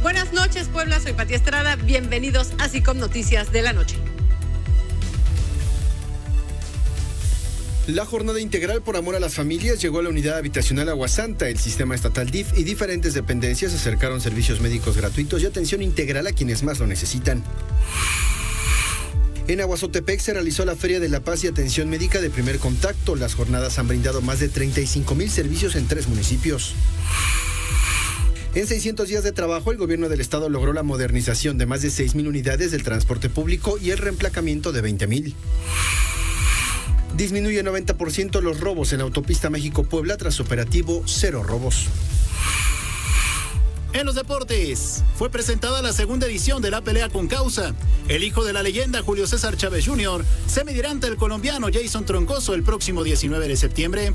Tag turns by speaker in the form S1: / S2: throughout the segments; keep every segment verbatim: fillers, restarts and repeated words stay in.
S1: Buenas noches, Puebla, soy Pati Estrada, bienvenidos a SICOM Noticias de la Noche.
S2: La jornada integral por amor a las familias llegó a la unidad habitacional Aguasanta. El sistema estatal D I F y diferentes dependencias acercaron servicios médicos gratuitos y atención integral a quienes más lo necesitan. En Aguazotepec se realizó la Feria de la Paz y Atención Médica de Primer Contacto. Las jornadas han brindado más de treinta y cinco mil servicios en tres municipios. En seiscientos días de trabajo, el gobierno del estado logró la modernización de más de seis mil unidades del transporte público y el reemplacamiento de veinte mil. Disminuye noventa por ciento los robos en autopista México-Puebla tras operativo Cero Robos.
S3: En los deportes, fue presentada la segunda edición de la pelea con causa. El hijo de la leyenda, Julio César Chávez junior, se medirá ante el colombiano Jason Troncoso el próximo diecinueve de septiembre.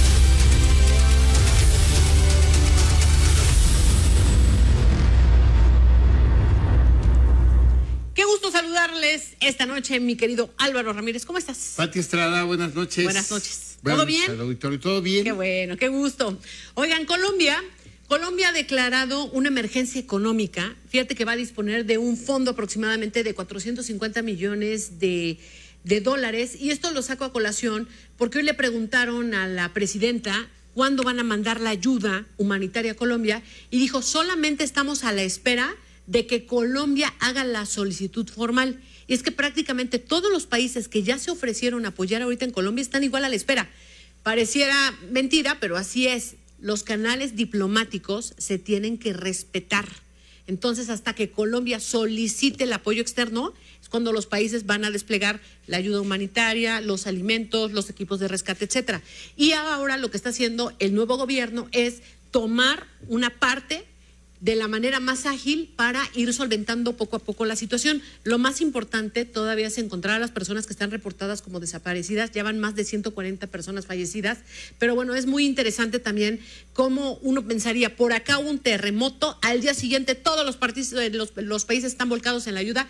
S1: Qué gusto saludarles esta noche, mi querido Álvaro Ramírez. ¿Cómo estás?
S4: Pati Estrada, buenas noches.
S1: Buenas noches.
S4: Buenas
S1: ¿Todo
S4: noches
S1: bien?
S4: al auditorio, ¿todo bien?
S1: Qué bueno, qué gusto. Oigan, Colombia, Colombia ha declarado una emergencia económica. Fíjate que va a disponer de un fondo aproximadamente de cuatrocientos cincuenta millones de, de dólares. Y esto lo saco a colación porque hoy le preguntaron a la presidenta cuándo van a mandar la ayuda humanitaria a Colombia y dijo, solamente estamos a la espera de que Colombia haga la solicitud formal. Y es que prácticamente todos los países que ya se ofrecieron a apoyar ahorita en Colombia están igual a la espera. Pareciera mentira, pero así es. Los canales diplomáticos se tienen que respetar. Entonces, hasta que Colombia solicite el apoyo externo, es cuando los países van a desplegar la ayuda humanitaria, los alimentos, los equipos de rescate, etcétera. Y ahora lo que está haciendo el nuevo gobierno es tomar una parte de la manera más ágil para ir solventando poco a poco la situación. Lo más importante todavía es encontrar a las personas que están reportadas como desaparecidas. Ya van más de ciento cuarenta personas fallecidas, pero bueno, es muy interesante también cómo uno pensaría, por acá hubo un terremoto, al día siguiente todos los, partidos, los, los países están volcados en la ayuda.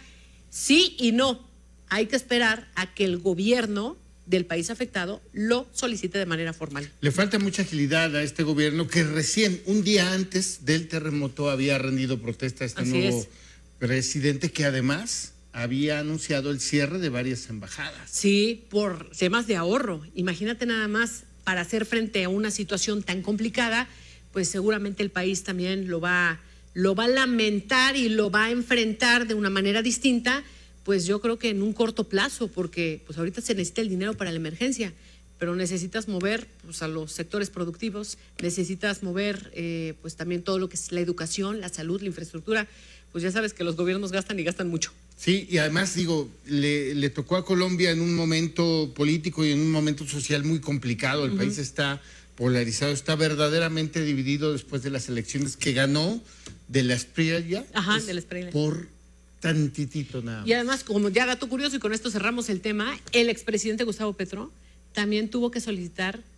S1: Sí y no, hay que esperar a que el gobierno del país afectado lo solicite de manera formal.
S4: Le falta mucha agilidad a este gobierno que recién, un día antes del terremoto, había rendido protesta a este
S1: Así
S4: nuevo
S1: es.
S4: presidente que además había anunciado el cierre de varias embajadas.
S1: Sí, por temas de ahorro. Imagínate nada más, para hacer frente a una situación tan complicada, pues seguramente el país también lo va, lo va a lamentar y lo va a enfrentar de una manera distinta. Pues yo creo que en un corto plazo, porque pues ahorita se necesita el dinero para la emergencia, pero necesitas mover pues, a los sectores productivos, necesitas mover eh, pues también todo lo que es la educación, la salud, la infraestructura. Pues ya sabes que los gobiernos gastan y gastan mucho.
S4: Sí, y además digo, le, le tocó a Colombia en un momento político y en un momento social muy complicado. El uh-huh. país está polarizado, está verdaderamente dividido después de las elecciones que ganó de la Espriella.
S1: Ajá, de la Espriella.
S4: Por tantitito nada más.
S1: Y además, como ya dato curioso, y con esto cerramos el tema, el expresidente Gustavo Petro también tuvo que solicitar